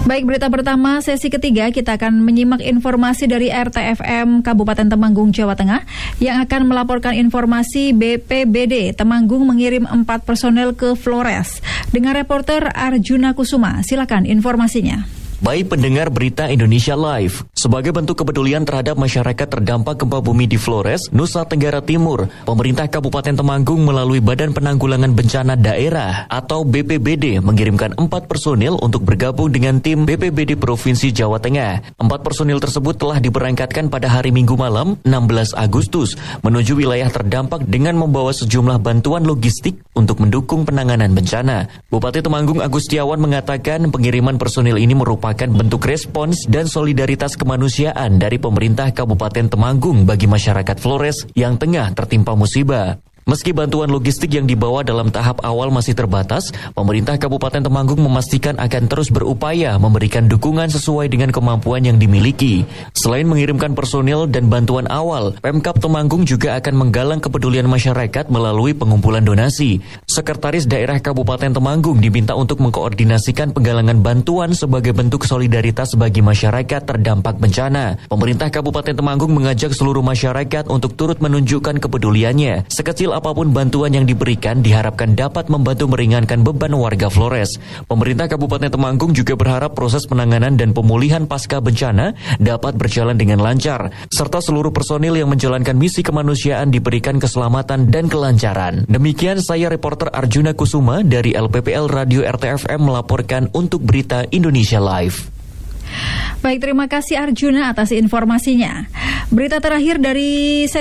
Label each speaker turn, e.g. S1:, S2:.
S1: Baik, berita pertama sesi ketiga kita akan menyimak informasi dari RTFM Kabupaten Temanggung, Jawa Tengah yang akan melaporkan informasi BPBD Temanggung mengirim 4 personel ke Flores. Dengan reporter Arjuna Kusuma, silakan informasinya.
S2: Baik pendengar berita Indonesia Live, sebagai bentuk kepedulian terhadap masyarakat terdampak gempa bumi di Flores, Nusa Tenggara Timur, pemerintah Kabupaten Temanggung melalui Badan Penanggulangan Bencana Daerah atau BPBD mengirimkan 4 personil untuk bergabung dengan tim BPBD Provinsi Jawa Tengah. 4 personil tersebut telah diberangkatkan pada hari Minggu malam 16 Agustus menuju wilayah terdampak dengan membawa sejumlah bantuan logistik untuk mendukung penanganan bencana. Bupati Temanggung Agustiawan mengatakan pengiriman personil ini merupakan bentuk respons dan solidaritas kemanusiaan dari pemerintah Kabupaten Temanggung bagi masyarakat Flores yang tengah tertimpa musibah. Meski bantuan logistik yang dibawa dalam tahap awal masih terbatas, pemerintah Kabupaten Temanggung memastikan akan terus berupaya memberikan dukungan sesuai dengan kemampuan yang dimiliki. Selain mengirimkan personil dan bantuan awal, Pemkab Temanggung juga akan menggalang kepedulian masyarakat melalui pengumpulan donasi. Sekretaris Daerah Kabupaten Temanggung diminta untuk mengkoordinasikan penggalangan bantuan sebagai bentuk solidaritas bagi masyarakat terdampak bencana. Pemerintah Kabupaten Temanggung mengajak seluruh masyarakat untuk turut menunjukkan kepeduliannya. Sekecil apapun bantuan yang diberikan diharapkan dapat membantu meringankan beban warga Flores. Pemerintah Kabupaten Temanggung juga berharap proses penanganan dan pemulihan pasca bencana dapat berjalan dengan lancar, serta seluruh personil yang menjalankan misi kemanusiaan diberikan keselamatan dan kelancaran. Demikian saya reporter Arjuna Kusuma dari LPPL Radio RTFM melaporkan untuk berita Indonesia Live.
S1: Baik, terima kasih Arjuna atas informasinya. Berita terakhir dari